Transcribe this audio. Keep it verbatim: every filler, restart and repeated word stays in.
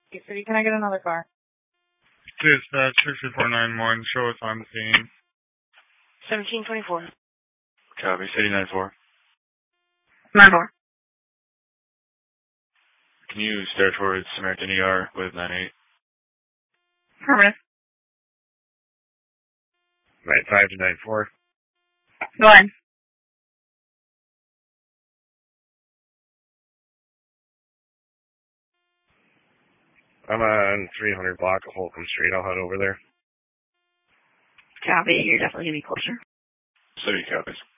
Okay, City, can I get another car? Dispatch sixty-four ninety-one, show us on scene. seventeen twenty-four. Copy, City nine four. nine four. Can you stare towards Samaritan E R with nine eight? Affirmative. nine five to nine four. Go ahead. I'm on three hundred block of Holcomb Street. I'll head over there. Copy, you're definitely going to be closer. City copies.